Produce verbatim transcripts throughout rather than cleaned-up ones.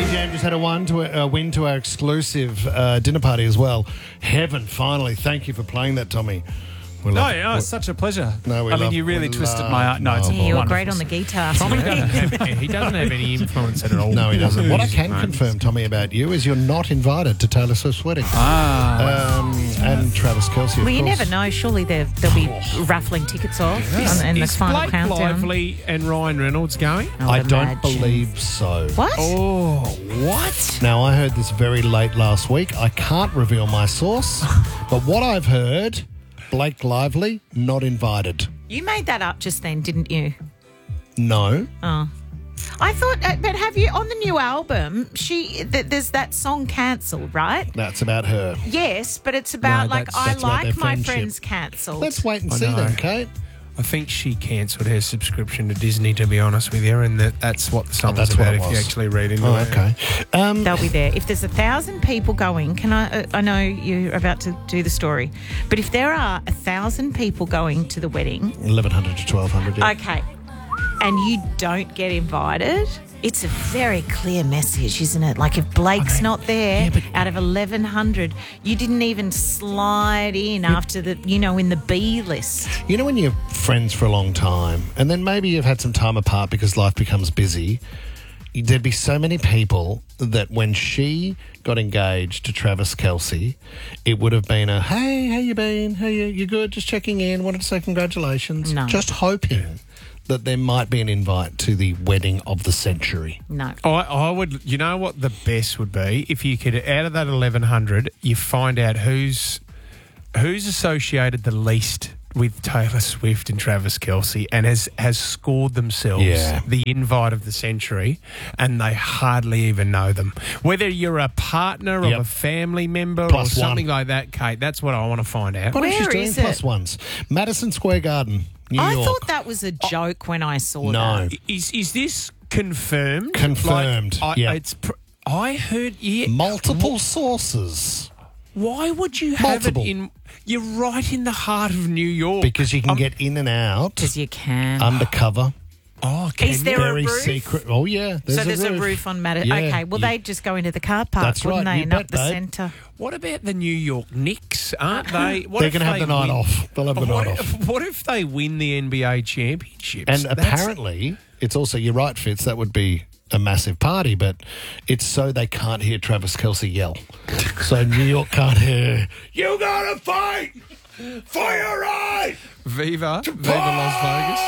Jam just had a one to a, a win to our exclusive uh, dinner party as well. Heaven, finally. Thank you for playing that, Tommy. We No, love- no, it's such a pleasure. No, we I mean, love- you really we twisted love- my art. No, it's no. a Yeah, you were wonderful great on the guitar. Tommy today. doesn't have, he doesn't have any influence at all. No, he doesn't. What I Music, can mate. confirm, Tommy, about you is you're not invited to Taylor Swift's wedding. Ah. Um, and Travis Kelce, of Well, you course. never know. Surely they're, they'll be raffling tickets off Is, on, in the is final Blake countdown. Lively and Ryan Reynolds going? I would I don't imagine. believe so. What? Oh, what? Now, I heard this very late last week. I can't reveal my source, but what I've heard, Blake Lively, not invited. You made that up just then, didn't you? No. Oh. I thought, uh, but have you, on the new album, she th- there's that song Cancelled, right? That's about her. Yes, but it's about No, like, that's- I that's about like their my friendship. friends cancelled. Let's wait and I see know. then, Kate. I think she cancelled her subscription to Disney, to be honest with you, and that, that's what the song Oh, that's was what about it if you was. actually read into Oh, it. okay. Um, They'll be there. If there's a thousand people going, can I? Uh, I know you're about to do the story, but if there are a thousand people going to the wedding, eleven hundred to twelve hundred. Yeah. okay, and you don't get invited, it's a very clear message, isn't it? Like if Blake's not there yeah, but- out of eleven hundred, you didn't even slide in after the, you know, in the B list. You know when you're friends for a long time and then maybe you've had some time apart because life becomes busy, there'd be so many people that when she got engaged to Travis Kelce, it would have been a, hey, how you been? Hey, you, you good? Just checking in. Wanted to say congratulations. No. Just hoping that there might be an invite to the wedding of the century. No. I, I would, you know what the best would be? If you could, out of that eleven hundred, you find out who's who's associated the least with Taylor Swift and Travis Kelce and has, has scored themselves Yeah. the invite of the century, and they hardly even know them. Whether you're a partner Yep. of a family member Plus or something one. like that, Kate, that's what I want to find out. What if she's Where doing is plus it? ones? Madison Square Garden, New I York. thought that was a joke when I saw No. that. Is is this confirmed? Confirmed, Like, I, yeah. It's. Pr- I heard. Yeah. Multiple sources. Why would you have Multiple. it in? You're right in the heart of New York. Because you can Um, get in and out Because you can. undercover. Oh, can Is you? there a Very roof? secret. Oh, yeah. There's so there's a roof, on Madison. Yeah, Okay, well, you- they'd just go into the car park, That's wouldn't right, they? you And bet, up the babe. centre. What about the New York Knicks? Aren't they? What They're if going to have they the night win- off. They'll have the what, night off. if, what if they win the N B A championships? And That's- apparently, it's also, you're right, Fitz, that would be a massive party, but it's so they can't hear Travis Kelce yell. So New York can't hear, you gotta fight for your right Viva, to Viva Las Vegas.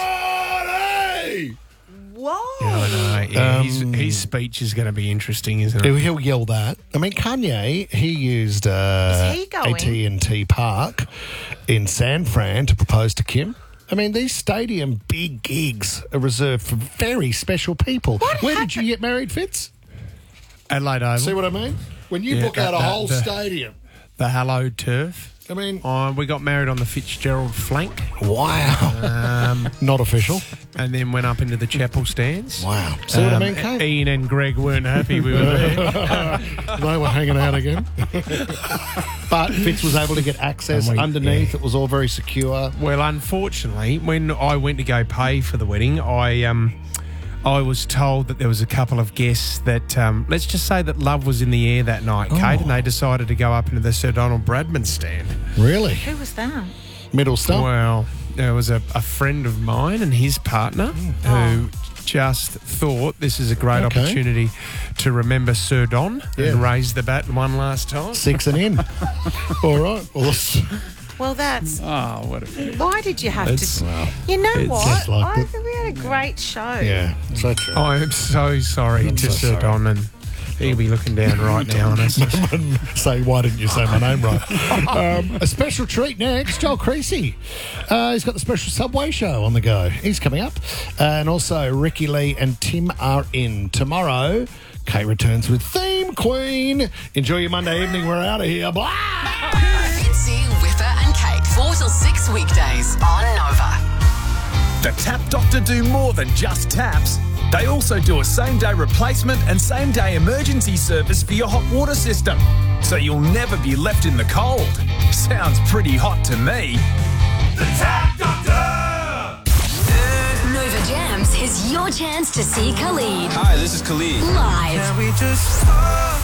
party! Whoa. I know. Yeah, Um, his, his speech is going to be interesting, isn't He'll, it? he'll yell that. I mean, Kanye, he used uh, Is he going? A T and T Park in San Fran to propose to Kim. I mean, these stadium big gigs are reserved for very special people. Where did you get married, Fitz? Adelaide Oval, See what I mean? When you Yeah, book out that- a that- whole the- stadium. the hallowed turf. I mean, Oh, we got married on the Fitzgerald flank, wow. um, Not official. and then went up into the chapel stands. Wow. See what I Um, mean, Kate? Ian and Greg weren't happy we were there. They were hanging out again. But Fitz was able to get access And we- underneath. yeah. It was all very secure. Well, unfortunately, when I went to go pay for the wedding, I um, I was told that there was a couple of guests that, um, let's just say that love was in the air that night, Kate, Oh. and they decided to go up into the Sir Donald Bradman stand. Really? Who was that? Middle stump. Well, there was a, a friend of mine and his partner who just thought this is a great Okay. opportunity to remember Sir Don Yeah. and raise the bat one last time. Six and in. All right. Well, it's- Well, that's. Oh, what a... Why did you have It's- to? You know what? just like I it. think we had a great show. yeah, so true. I am so sorry I'm to so Sir sorry. Don, and he'll be looking down right now on us. Say, why didn't you say my name right? Um, a special treat next, Joel Creasy. Uh, he's got the special Subway show on the go. He's coming up. Uh, and also, Ricky Lee and Tim are in tomorrow. Kate returns with Theme Queen. Enjoy your Monday evening. We're out of here. Bye. Fitzy, Whipper and Kate, four till six weekdays on Nova. The Tap Doctor do more than just taps. They also do a same-day replacement and same-day emergency service for your hot water system, so you'll never be left in the cold. Sounds pretty hot to me. The Tap Doctor! Nova Jams is your chance to see Khalid Hi, this is Khalid. live. Can we just talk?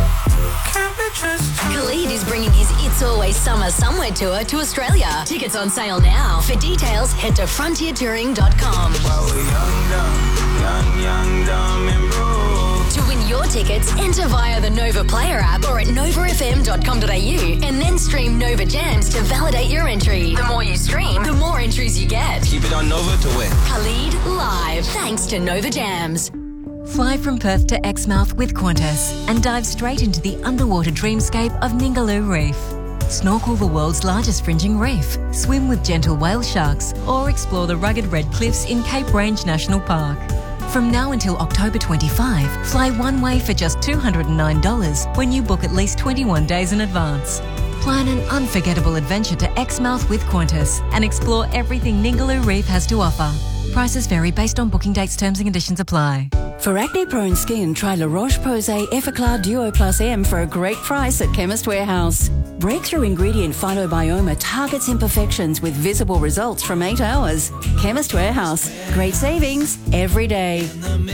Can we just talk? Khalid is bringing his It's Always Summer Somewhere tour to Australia. Tickets on sale now. For details, head to frontier touring dot com. While we're young, dumb, young, young, dumb and broke. To win your tickets, enter via the Nova Player app or at nova f m dot com dot a u and then stream Nova Jams to validate your entry. The more you stream, the more entries you get. Keep it on Nova to win. Khalid live, thanks to Nova Jams. Fly from Perth to Exmouth with Qantas and dive straight into the underwater dreamscape of Ningaloo Reef. Snorkel the world's largest fringing reef, swim with gentle whale sharks, or explore the rugged red cliffs in Cape Range National Park. From now until October twenty-fifth, fly one way for just two hundred nine dollars when you book at least twenty-one days in advance. Plan an unforgettable adventure to Exmouth with Qantas and explore everything Ningaloo Reef has to offer. Prices vary based on booking dates, terms and conditions apply. For acne-prone skin, try La Roche-Posay Effaclar Duo Plus M for a great price at Chemist Warehouse. Breakthrough ingredient Phytobioma targets imperfections with visible results from eight hours. Chemist Warehouse. Great savings every day.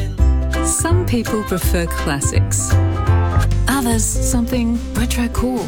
Some people prefer classics. Others, something retro cool.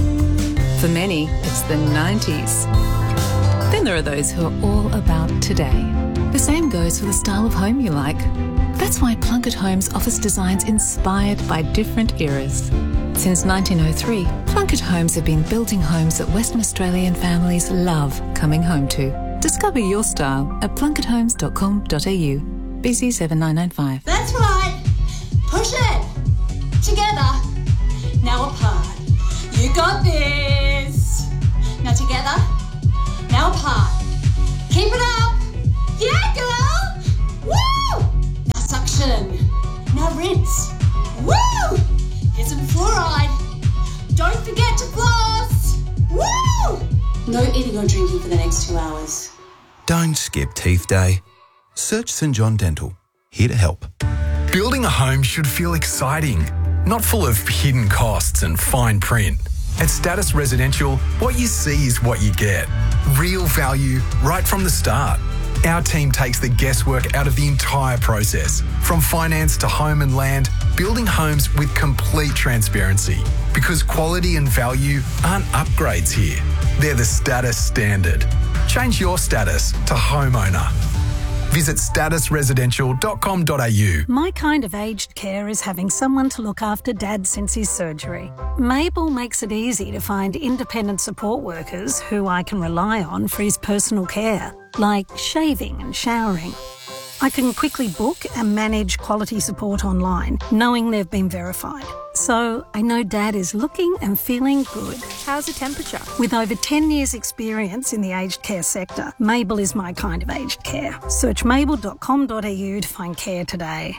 For many, it's the nineties. Then there are those who are all about today. The same goes for the style of home you like. That's why Plunkett Homes offers designs inspired by different eras. Since nineteen oh three, Plunkett Homes have been building homes that Western Australian families love coming home to. Discover your style at plunkett homes dot com dot a u. B C seven nine nine five. That's right. Push it. Together. Now apart. You got this. Now together. Now apart. Keep it up. Yeah, girl. Woo! Now suction. Now rinse. Woo! Here's some fluoride. Don't forget to floss. Woo! No eating or drinking for the next two hours. Don't skip teeth day. Search St John Dental. Here to help. Building a home should feel exciting, not full of hidden costs and fine print. At Status Residential, what you see is what you get. Real value right from the start. Our team takes the guesswork out of the entire process, from finance to home and land, building homes with complete transparency. Because quality and value aren't upgrades here. They're the status standard. Change your status to homeowner. Visit status residential dot com dot a u. My kind of aged care is having someone to look after Dad since his surgery. Mabel makes it easy to find independent support workers who I can rely on for his personal care, like shaving and showering. I can quickly book and manage quality support online, knowing they've been verified. So I know Dad is looking and feeling good. How's the temperature? With over ten years experience in the aged care sector, Mabel is my kind of aged care. Search mabel dot com dot a u to find care today.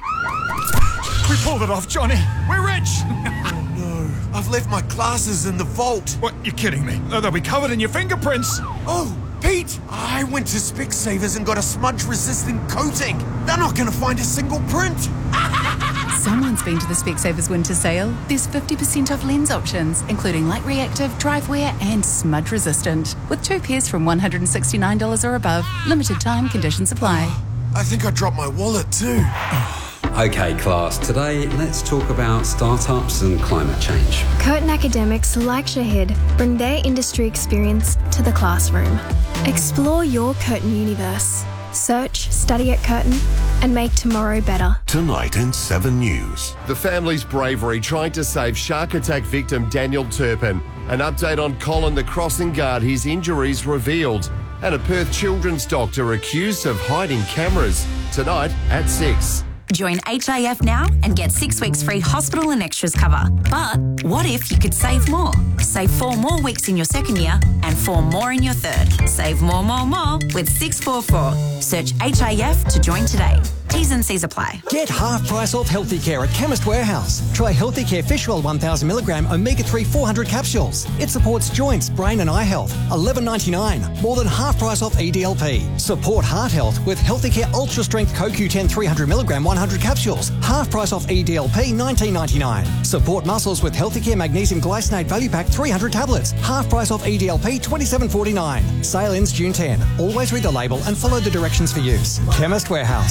We pulled it off, Johnny. We're rich. Oh, no. I've left my glasses in the vault. What? You're kidding me. Oh, they'll be covered in your fingerprints. Oh, Pete, I went to Specsavers and got a smudge-resistant coating. They're not going to find a single print. Someone's been to the Specsavers winter sale. There's fifty percent off lens options, including light reactive, drive wear and smudge resistant. With two pairs from one hundred sixty-nine dollars or above. Limited time, conditions apply. I think I dropped my wallet too. Okay, class, today let's talk about startups and climate change. Curtin academics like Shahid bring their industry experience to the classroom. Explore your Curtin universe. Search, study at Curtin and make tomorrow better. Tonight in seven News. The family's bravery trying to save shark attack victim Daniel Turpin. An update on Colin the crossing guard, his injuries revealed. And a Perth children's doctor accused of hiding cameras. Tonight at six. Join H I F now and get six weeks free hospital and extras cover. But what if you could save more? Save four more weeks in your second year and four more in your third. Save more, more, more with six four four. Search H I F to join today. T's and C's apply. Get half price off Healthy Care at Chemist Warehouse. Try Healthy Care Fish Oil one thousand milligram omega three four hundred capsules. It supports joints, brain and eye health. eleven ninety-nine. More than half price off E D L P. Support heart health with Healthy Care Ultra Strength Co Q ten three hundred milligram one hundred capsules. Half price off E D L P nineteen ninety-nine. Support muscles with Healthy Care Magnesium Glycinate Value Pack three hundred tablets. Half price off E D L P twenty-seven forty-nine. Sale ends June tenth. Always read the label and follow the directions for use. Chemist Warehouse. Great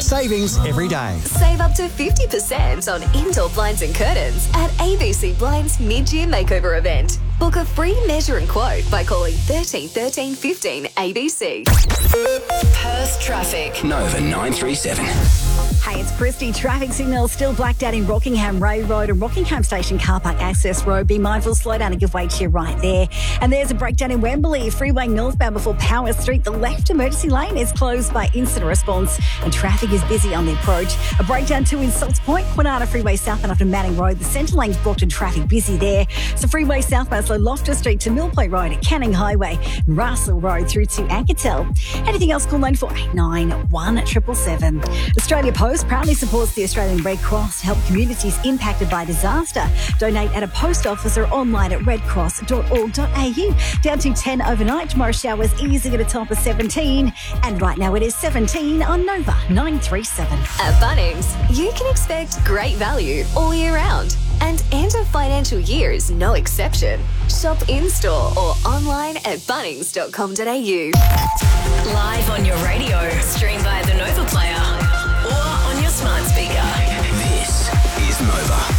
savings every day. Save up to fifty percent on indoor blinds and curtains at A B C Blinds mid-year makeover event. Book a free measure and quote by calling thirteen thirteen fifteen A B C. Perth traffic. Nova nine three seven. Hey, it's Christy. Traffic signals still blacked out in Rockingham Ray Road and Rockingham Station Car Park Access Road. Be mindful, slow down and give way to your right there. And there's a breakdown in Wembley. Freeway northbound before Power Street. The left emergency lane is closed by incident response and traffic is busy on the approach. A breakdown too in Salts Point, Quinana Freeway southbound after Manning Road. The centre lane's blocked and traffic busy there. So Freeway southbound, so Loftus Street to Millplay Road at Canning Highway and Russell Road through to Ankertel. Anything else, call nine four eight nine one seven seven. Australia Post proudly supports the Australian Red Cross to help communities impacted by disaster. Donate at a post office or online at red cross dot org dot a u. Down to ten overnight. Tomorrow showers easing at a top of seventeen. And right now it is seventeen on Nova nine three seven. At Bunnings, you can expect great value all year round. And end of financial year is no exception. Shop in-store or online at bunnings dot com dot a u. Live on your radio, stream via the Nova Player or on your smart speaker. This is Nova.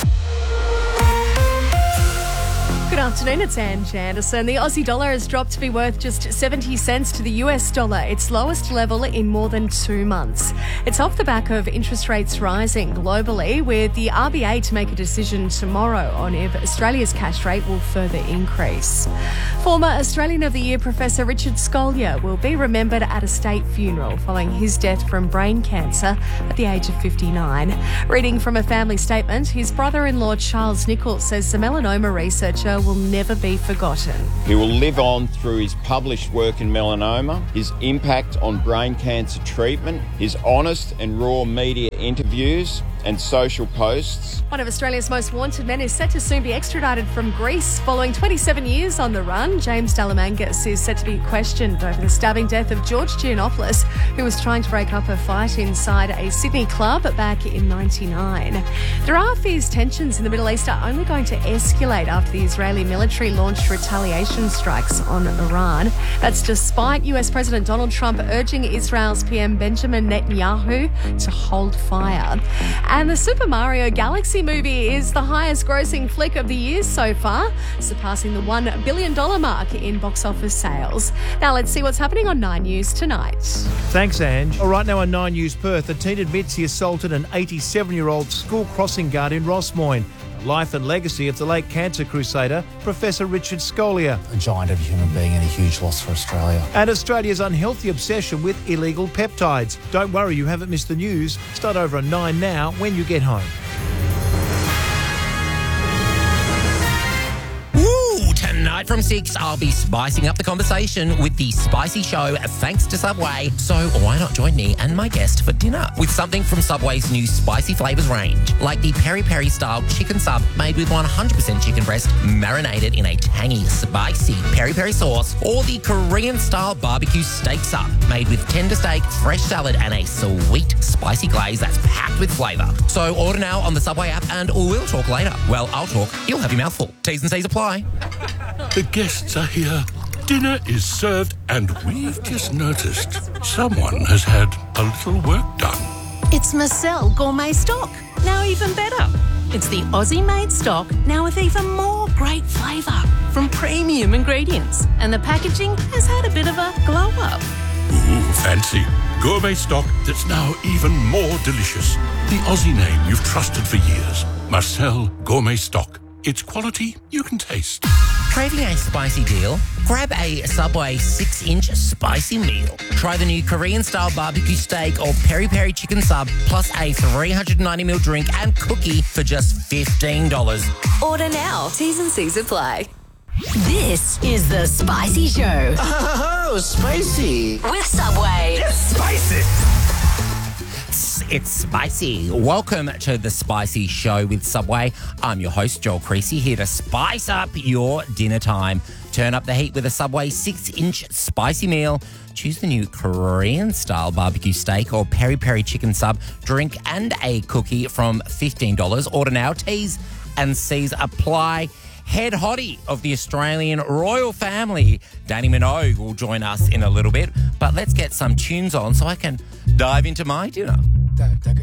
Good afternoon, it's Ange Anderson. The Aussie dollar has dropped to be worth just seventy cents to the U S dollar, its lowest level in more than two months. It's off the back of interest rates rising globally, with the R B A to make a decision tomorrow on if Australia's cash rate will further increase. Former Australian of the Year Professor Richard Scolyer will be remembered at a state funeral following his death from brain cancer at the age of fifty-nine. Reading from a family statement, his brother-in-law Charles Nichols says the melanoma researcher will never be forgotten. He will live on through his published work in melanoma, his impact on brain cancer treatment, his honest and raw media interviews and social posts. One of Australia's most wanted men is set to soon be extradited from Greece. Following twenty-seven years on the run, James Dalamangas is set to be questioned over the stabbing death of George Giannopoulos, who was trying to break up a fight inside a Sydney club back in ninety-nine. There are fears tensions in the Middle East are only going to escalate after the Israeli military launched retaliation strikes on Iran. That's despite U S President Donald Trump urging Israel's P M Benjamin Netanyahu to hold fire. And the Super Mario Galaxy movie is the highest grossing flick of the year so far, surpassing the one billion dollars mark in box office sales. Now let's see what's happening on Nine News tonight. Thanks, Ange. All right, now on Nine News Perth, a teen admits he assaulted an eighty-seven-year-old school crossing guard in Rossmoyne. Life and legacy of the late cancer crusader, Professor Richard Scolyer. A giant of a human being and a huge loss for Australia. And Australia's unhealthy obsession with illegal peptides. Don't worry, you haven't missed the news. Start over on nine now when you get home. Tonight from six, I'll be spicing up the conversation with the Spicy Show thanks to Subway. So why not join me and my guest for dinner with something from Subway's new spicy flavours range, like the Peri Peri style chicken sub made with one hundred percent chicken breast marinated in a tangy, spicy peri peri sauce, or the Korean style barbecue steak sub made with tender steak, fresh salad and a sweet spicy glaze that's packed with flavour. So order now on the Subway app and we'll talk later. Well, I'll talk, you'll have your mouthful. T's and C's apply. The guests are here. Dinner is served, and we've just noticed someone has had a little work done. It's Marcel Gourmet Stock, now even better. It's the Aussie-made stock, now with even more great flavour from premium ingredients. And the packaging has had a bit of a glow-up. Ooh, fancy. Gourmet stock that's now even more delicious. The Aussie name you've trusted for years. Marcel Gourmet Stock. It's quality you can taste. Craving a spicy deal? Grab a Subway six-inch spicy meal. Try the new Korean-style barbecue steak or peri-peri chicken sub, plus a three hundred ninety milliliter drink and cookie for just fifteen dollars. Order now. T's and C's apply. This is the Spicy Show. Oh, spicy. With Subway. Yes, spicy. It's spicy. Welcome to the Spicy Show with Subway. I'm your host, Joel Creasy, here to spice up your dinner time. Turn up the heat with a Subway six-inch spicy meal. Choose the new Korean-style barbecue steak or peri-peri chicken sub, drink and a cookie from fifteen dollars. Order now. T's and C's apply. Head hottie of the Australian royal family, Danny Minogue, will join us in a little bit. But let's get some tunes on so I can dive into my dinner.